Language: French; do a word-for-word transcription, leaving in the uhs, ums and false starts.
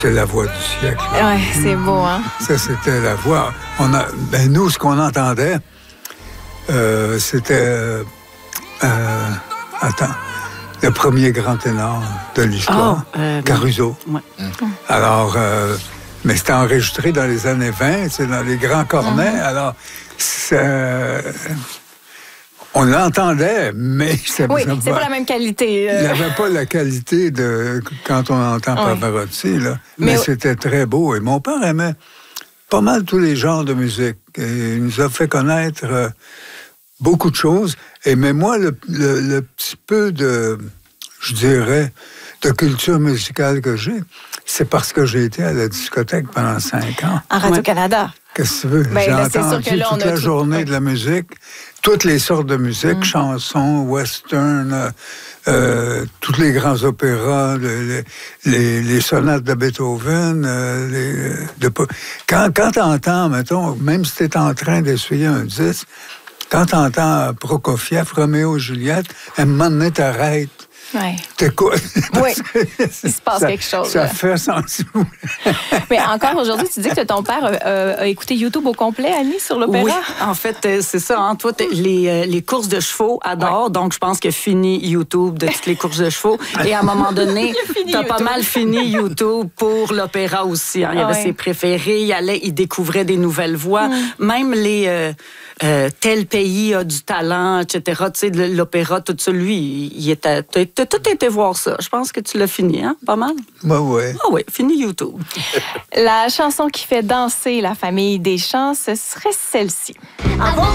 C'est la voix du siècle. Oui, c'est beau, hein? Ça, c'était la voix. On a, ben nous, ce qu'on entendait, euh, c'était... Euh, euh, attends, le premier grand ténor de l'histoire, oh, euh, Caruso. Ouais. Alors, euh, mais c'était enregistré dans les années vingt, c'est dans les grands cornets. Mm-hmm. Alors, c'est... On l'entendait, mais... Ça, oui, ça c'est pas la même qualité. Euh... Il n'avait pas la qualité de quand on entend oui. Pavarotti, là. Mais, mais c'était très beau. Et mon père aimait pas mal tous les genres de musique. Et il nous a fait connaître euh, beaucoup de choses. Et mais moi, le, le, le petit peu de, je dirais, de culture musicale que j'ai, c'est parce que j'ai été à la discothèque pendant cinq ans. En Radio-Canada. Qu'est-ce que tu veux? Ben, j'ai là, entendu sûr que là, toute on la a journée tout... de la musique, toutes les sortes de musique, mm. chansons, western, euh, euh, tous les grands opéras, les, les, les sonates de Beethoven. Euh, les, de, quand quand tu entends, mettons, même si tu es en train d'essuyer un disque, quand tu entends Prokofiev, Roméo et Juliette, à un moment donné, t'arrêtes. Oui. T'écoutes. Oui, il se passe ça, quelque chose. Ça là. fait sentir. Mais encore aujourd'hui, tu dis que ton père euh, a écouté YouTube au complet, Annie, sur l'opéra? Oui, en fait, c'est ça. Hein, toi, les, les courses de chevaux adore, ouais. Donc je pense qu'il a fini YouTube de toutes les courses de chevaux. Et à un moment donné, tu as pas mal fini YouTube pour l'opéra aussi. Hein. Il y avait ouais. ses préférés, il allait, il découvrait des nouvelles voix. Mm. Même les... Euh, Euh, tel pays a du talent, et cetera. Tu sais, l'opéra, tout ça, lui, il était... T'as tout été voir ça. Je pense que tu l'as fini, hein? Pas mal? Ben oui. Ah oui, fini YouTube. La chanson qui fait danser la famille Deschamps, ce serait celle-ci.